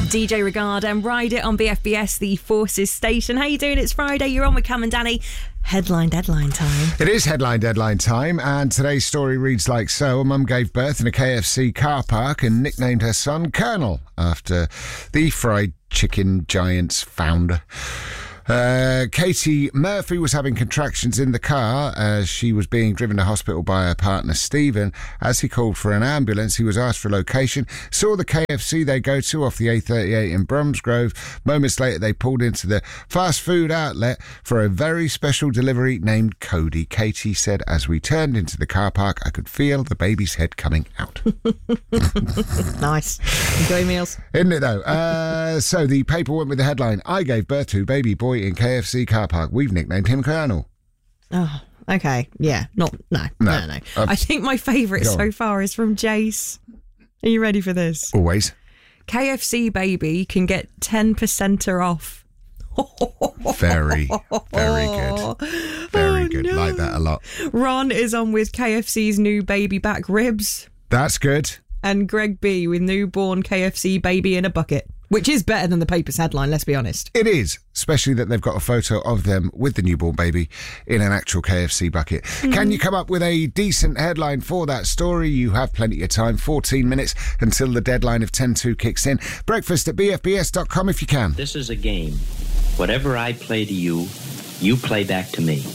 DJ Regard and Ride It on BFBS, the Forces station. How you doing? It's Friday. You're on with Cam and Danny. Headline deadline time. It is headline deadline time, and today's story reads like so. A mum gave birth in a KFC car park and nicknamed her son Colonel after the fried chicken giant's founder. Katie Murphy was having contractions in the car as she was being driven to hospital by her partner Stephen. As he called for an ambulance, he was asked for a location, saw the KFC they go to off the A38 in Bromsgrove. Moments later, they pulled into the fast food outlet for a very special delivery named Cody. Katie said, as we turned into the car park, I could feel the baby's head coming out. Nice. Enjoy meals. Isn't it, though? So the paper went with the headline, I gave birth to baby boy in KFC car park. We've nicknamed him Colonel. Oh, okay. Yeah. No. I think my favourite so far is from Jace. Are you ready for this? Always. KFC baby can get 10% off. Very good. Very good. No. Like that a lot. Ron is on with KFC's new baby back ribs. That's good. And Greg B with newborn KFC baby in a bucket. Which is better than the paper's headline, let's be honest. It is, especially that they've got a photo of them with the newborn baby in an actual KFC bucket. Can you come up with a decent headline for that story? You have plenty of time, 14 minutes until the deadline of 10:02 kicks in. Breakfast at bfbs.com if you can. This is a game. Whatever I play to you, you play back to me.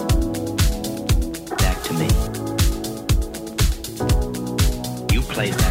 Back to me. You play back.